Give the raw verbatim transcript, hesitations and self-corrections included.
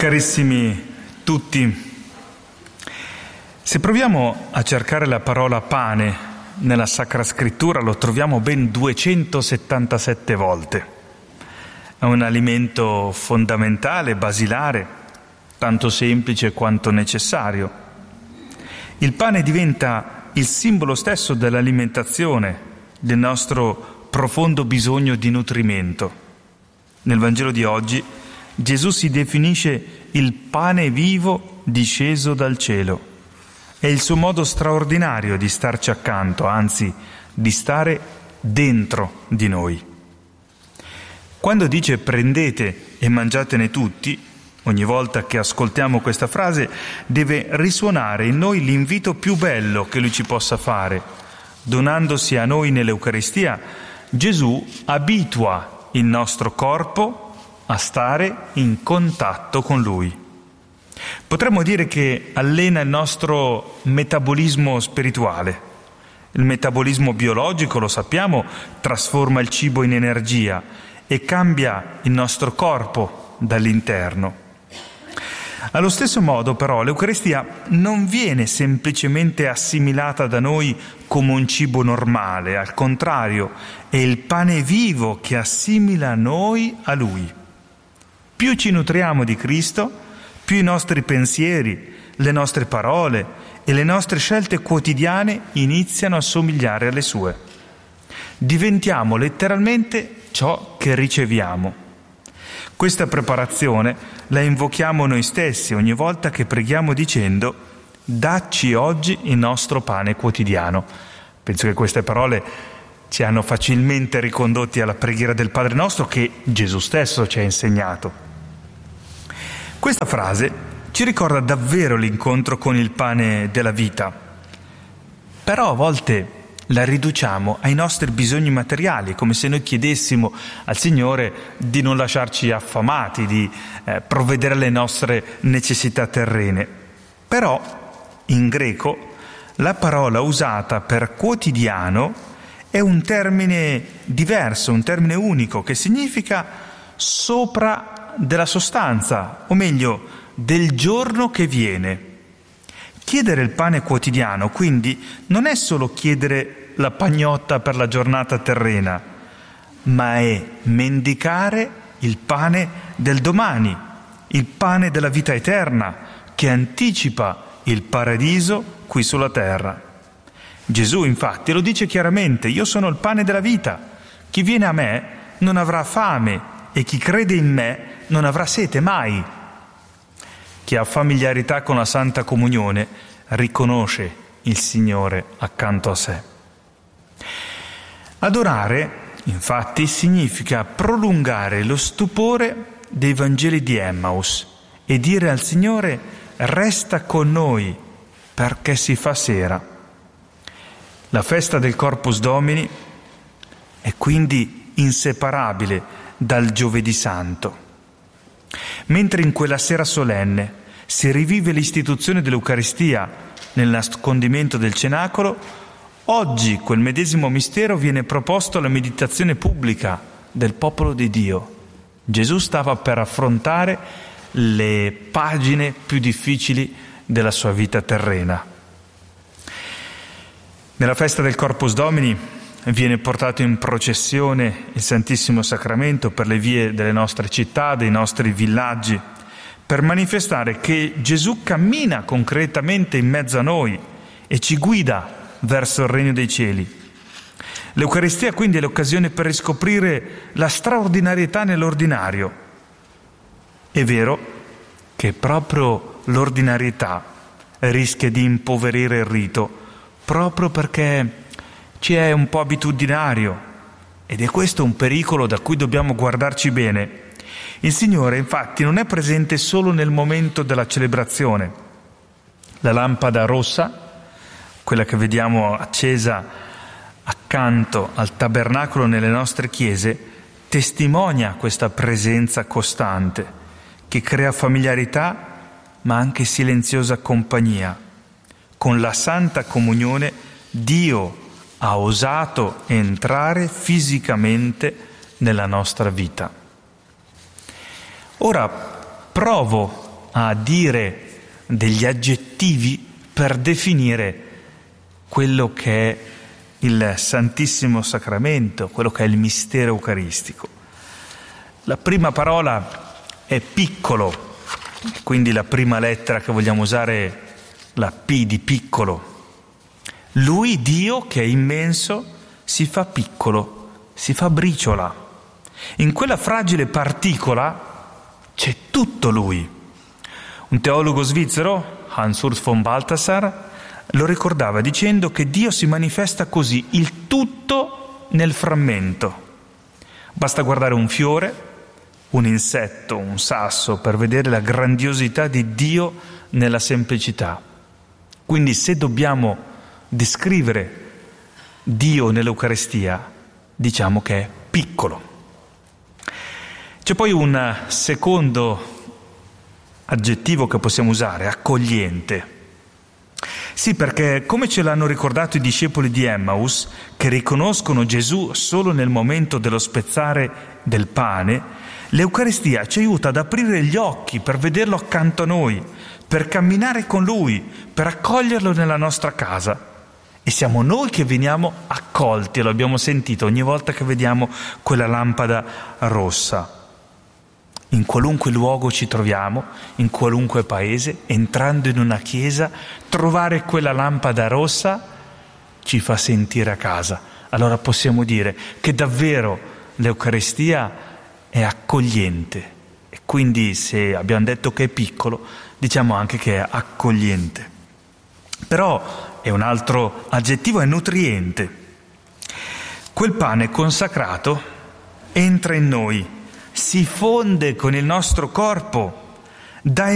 Carissimi tutti, se proviamo a cercare la parola pane nella Sacra Scrittura lo troviamo ben duecentosettantasette volte. È un alimento fondamentale, basilare, tanto semplice quanto necessario. Il pane diventa il simbolo stesso dell'alimentazione, del nostro profondo bisogno di nutrimento. Nel Vangelo di oggi Gesù si definisce il pane vivo disceso dal cielo. È il suo modo straordinario di starci accanto, anzi di stare dentro di noi. Quando dice prendete e mangiatene tutti, ogni volta che ascoltiamo questa frase deve risuonare in noi l'invito più bello che Lui ci possa fare. Donandosi a noi nell'Eucaristia, Gesù abitua il nostro corpo a stare in contatto con Lui. Potremmo dire che allena il nostro metabolismo spirituale. Il metabolismo biologico, lo sappiamo, trasforma il cibo in energia e cambia il nostro corpo dall'interno. Allo stesso modo, però, l'Eucaristia non viene semplicemente assimilata da noi come un cibo normale, al contrario, è il pane vivo che assimila noi a Lui. Più ci nutriamo di Cristo, più i nostri pensieri, le nostre parole e le nostre scelte quotidiane iniziano a somigliare alle sue. Diventiamo letteralmente ciò che riceviamo. Questa preparazione la invochiamo noi stessi ogni volta che preghiamo dicendo «Dacci oggi il nostro pane quotidiano». Penso che queste parole ci hanno facilmente ricondotti alla preghiera del Padre nostro che Gesù stesso ci ha insegnato. Questa frase ci ricorda davvero l'incontro con il pane della vita, però a volte la riduciamo ai nostri bisogni materiali, come se noi chiedessimo al Signore di non lasciarci affamati, di eh, provvedere alle nostre necessità terrene. Però in greco la parola usata per quotidiano è un termine diverso, un termine unico, che significa sopra della sostanza, o meglio, del giorno che viene. Chiedere il pane quotidiano, quindi, non è solo chiedere la pagnotta per la giornata terrena, ma è mendicare il pane del domani, il pane della vita eterna, che anticipa il paradiso qui sulla terra. Gesù, infatti, lo dice chiaramente: io sono il pane della vita. Chi viene a me non avrà fame e chi crede in me non avrà sete mai. Chi ha familiarità con la Santa Comunione riconosce il Signore accanto a sé. Adorare, infatti, significa prolungare lo stupore dei Vangeli di Emmaus e dire al Signore: resta con noi perché si fa sera. La festa del Corpus Domini è quindi inseparabile dal Giovedì Santo. Mentre in quella sera solenne si rivive l'istituzione dell'Eucaristia nel nascondimento del cenacolo, oggi quel medesimo mistero viene proposto alla meditazione pubblica del popolo di Dio. Gesù stava per affrontare le pagine più difficili della sua vita terrena. Nella festa del Corpus Domini viene portato in processione il Santissimo Sacramento per le vie delle nostre città, dei nostri villaggi, per manifestare che Gesù cammina concretamente in mezzo a noi e ci guida verso il Regno dei Cieli. L'Eucaristia quindi è l'occasione per riscoprire la straordinarietà nell'ordinario. È vero che proprio l'ordinarietà rischia di impoverire il rito, proprio perché ci è un po' abitudinario, ed è questo un pericolo da cui dobbiamo guardarci bene. Il Signore, infatti, non è presente solo nel momento della celebrazione. La lampada rossa, quella che vediamo accesa accanto al tabernacolo nelle nostre chiese, testimonia questa presenza costante, che crea familiarità ma anche silenziosa compagnia. Con la Santa Comunione Dio ha osato entrare fisicamente nella nostra vita. Ora provo a dire degli aggettivi per definire quello che è il Santissimo Sacramento, quello che è il mistero eucaristico. La prima parola è piccolo, quindi la prima lettera che vogliamo usare è la P di piccolo. Lui, Dio, che è immenso, si fa piccolo, si fa briciola. In quella fragile particola c'è tutto Lui. Un teologo svizzero, Hans-Urs von Balthasar, lo ricordava dicendo che Dio si manifesta così, il tutto nel frammento. Basta guardare un fiore, un insetto, un sasso, per vedere la grandiosità di Dio nella semplicità. Quindi se dobbiamo descrivere Dio nell'Eucaristia, diciamo che è piccolo. C'è poi un secondo aggettivo che possiamo usare, accogliente. Sì, perché come ce l'hanno ricordato i discepoli di Emmaus, che riconoscono Gesù solo nel momento dello spezzare del pane, l'Eucaristia ci aiuta ad aprire gli occhi per vederlo accanto a noi, per camminare con Lui, per accoglierlo nella nostra casa. E siamo noi che veniamo accolti, lo abbiamo sentito ogni volta che vediamo quella lampada rossa. In qualunque luogo ci troviamo, in qualunque paese, entrando in una chiesa, trovare quella lampada rossa ci fa sentire a casa. Allora possiamo dire che davvero l'Eucaristia è accogliente. E quindi se abbiamo detto che è piccolo, diciamo anche che è accogliente. Però e un altro aggettivo è nutriente. Quel pane consacrato entra in noi, si fonde con il nostro corpo, dà